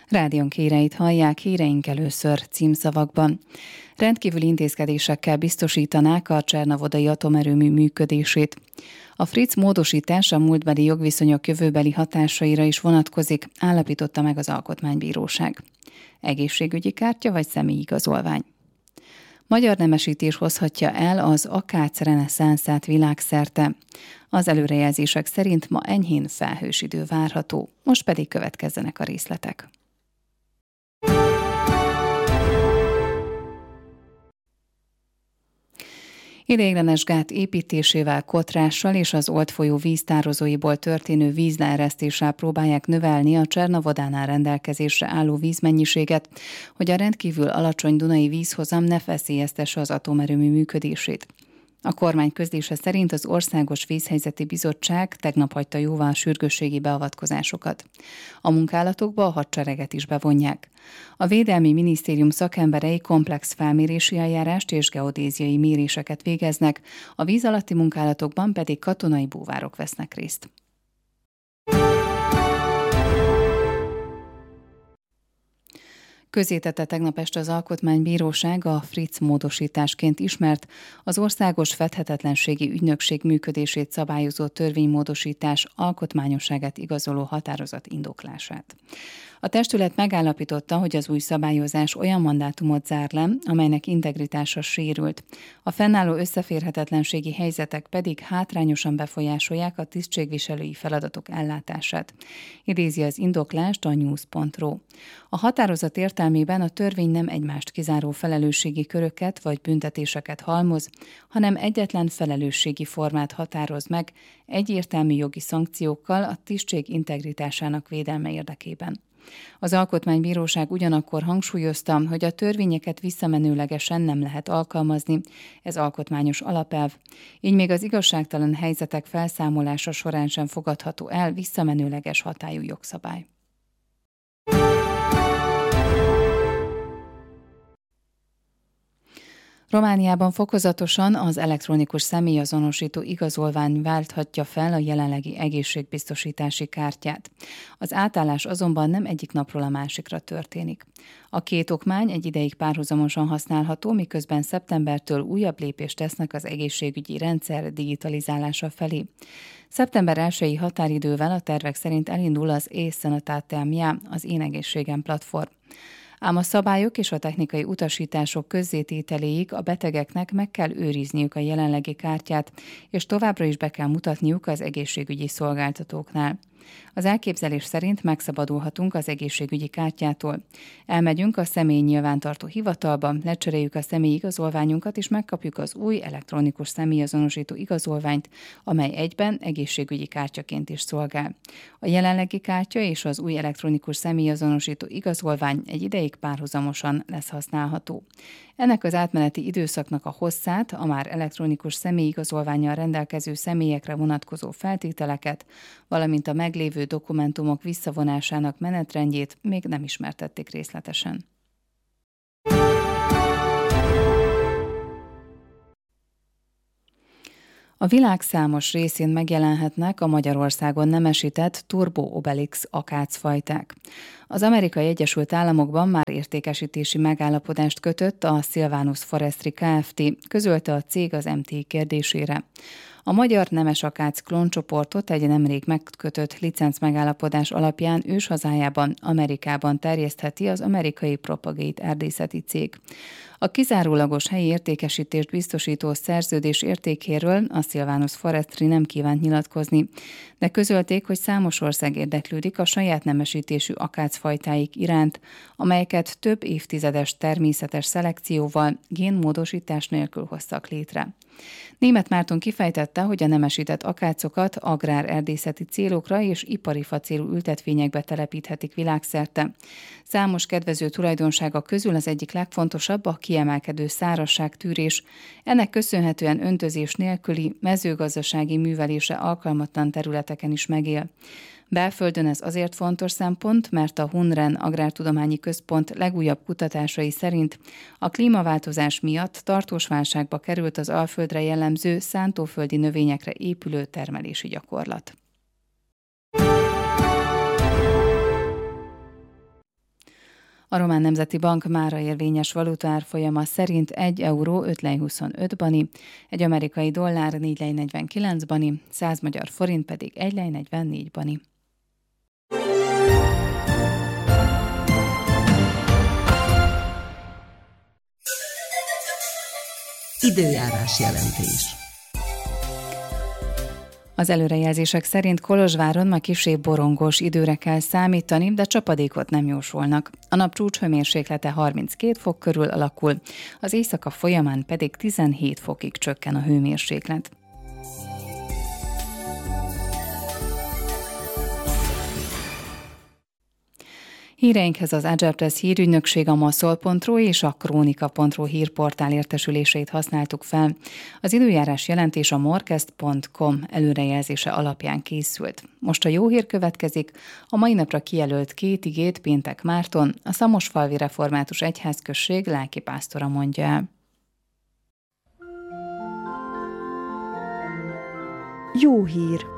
Rádiónk híreit hallják, híreink először címszavakban. Rendkívüli intézkedésekkel biztosítanák a csernavodai atomerőmű működését. A Fritz módosítás a múltbeli jogviszonyok jövőbeli hatásaira is vonatkozik, állapította meg az Alkotmánybíróság. Egészségügyi kártya vagy személyigazolvány. Magyar nemesítés hozhatja el az akác reneszánszát világszerte. Az előrejelzések szerint ma enyhén felhős idő várható, most pedig következzenek a részletek. Ideiglenes gát építésével, kotrással és az Olt folyó víztározóiból történő vízleeresztéssel próbálják növelni a Csernavodánál rendelkezésre álló vízmennyiséget, hogy a rendkívül alacsony dunai vízhozam ne veszélyeztesse az atomerőmű működését. A kormány közlése szerint az Országos Vízhelyzeti Bizottság tegnap hagyta jóvá a sürgősségi beavatkozásokat. A munkálatokba a hadsereget is bevonják. A Védelmi Minisztérium szakemberei komplex felmérési eljárást és geodéziai méréseket végeznek, a víz alatti munkálatokban pedig katonai búvárok vesznek részt. Közzétette tegnap este az Alkotmánybíróság a Fritz módosításként ismert az Országos Fedhetetlenségi Ügynökség működését szabályozó törvénymódosítás alkotmányosságát igazoló határozat indoklását. A testület megállapította, hogy az új szabályozás olyan mandátumot zár le, amelynek integritása sérült. A fennálló összeférhetetlenségi helyzetek pedig hátrányosan befolyásolják a tisztségviselői feladatok ellátását. Idézi az indoklást a news.ru. A határozat értelmében a törvény nem egymást kizáró felelősségi köröket vagy büntetéseket halmoz, hanem egyetlen felelősségi formát határoz meg egyértelmű jogi szankciókkal a tisztség integritásának védelme érdekében. Az Alkotmánybíróság ugyanakkor hangsúlyozta, hogy a törvényeket visszamenőlegesen nem lehet alkalmazni, ez alkotmányos alapelv, így még az igazságtalan helyzetek felszámolása során sem fogadható el visszamenőleges hatályú jogszabály. Romániában fokozatosan az elektronikus személyazonosító igazolvány válthatja fel a jelenlegi egészségbiztosítási kártyát. Az átállás azonban nem egyik napról a másikra történik. A két okmány egy ideig párhuzamosan használható, miközben szeptembertől újabb lépést tesznek az egészségügyi rendszer digitalizálása felé. Szeptember 1-i határidővel a tervek szerint elindul az e-Sănătatea Mea, az Én Egészségem platform. Ám a szabályok és a technikai utasítások közzétételéig a betegeknek meg kell őrizniük a jelenlegi kártyát, és továbbra is be kell mutatniuk az egészségügyi szolgáltatóknál. Az elképzelés szerint megszabadulhatunk az egészségügyi kártyától. Elmegyünk a személyi nyilvántartó hivatalba, lecseréljük a személyi igazolványunkat, és megkapjuk az új elektronikus személyazonosító igazolványt, amely egyben egészségügyi kártyaként is szolgál. A jelenlegi kártya és az új elektronikus személyazonosító igazolvány egy ideig párhuzamosan lesz használható. Ennek az átmeneti időszaknak a hosszát, a már elektronikus személyigazolvánnyal rendelkező személyekre vonatkozó feltételeket, valamint a meglévő dokumentumok visszavonásának menetrendjét még nem ismertették részletesen. A világ számos részén megjelenhetnek a Magyarországon nemesített Turbo Obelix akácfajták. Az Amerikai Egyesült Államokban már értékesítési megállapodást kötött a Silvanus Forestry Kft., közölte a cég az MTI kérdésére. A magyar nemes akác klóncsoportot egy nemrég megkötött licenc megállapodás alapján őshazájában, Amerikában terjesztheti az amerikai Propagate erdészeti cég. A kizárólagos helyi értékesítést biztosító szerződés értékéről a Silvanus Forestry nem kívánt nyilatkozni, de közölték, hogy számos ország érdeklődik a saját nemesítésű akácfajtáik iránt, amelyeket több évtizedes természetes szelekcióval, génmódosítás nélkül hoztak létre. Németh Márton kifejtette, hogy a nemesített akácokat agrár-erdészeti célokra és ipari facélú ültetvényekbe telepíthetik világszerte. Számos kedvező tulajdonsága közül az egyik legfontosabb a kiemelkedő szárazságtűrés. Ennek köszönhetően öntözés nélküli mezőgazdasági művelése alkalmatlan területeken is megél. Belföldön ez azért fontos szempont, mert a Hunren Agrártudományi Központ legújabb kutatásai szerint a klímaváltozás miatt tartós válságba került az Alföldre jellemző szántóföldi növényekre épülő termelési gyakorlat. A Román Nemzeti Bank mára érvényes valutaárfolyama szerint 1 euró 5 lej 25 bani, egy amerikai dollár 4 lej 49 bani, 100 magyar forint pedig 1 lej 44 bani. Időjárás jelentés. Az előrejelzések szerint Kolozsváron ma kissé borongós időre kell számítani, de csapadékot nem jósolnak. A nap csúcshőmérséklete 32 fok körül alakul, az éjszaka folyamán pedig 17 fokig csökken a hőmérséklet. Híreinkhez az Agerpress hírügynökség, a maszol.ru és a Krónika.ru hírportál értesüléseit használtuk fel. Az időjárás jelentés a morkest.com előrejelzése alapján készült. Most a jó hír következik, a mai napra kijelölt 2 igét Péntek Márton, a Szamosfalvi Református Egyházközség lelkipásztora mondja el. Jó hír!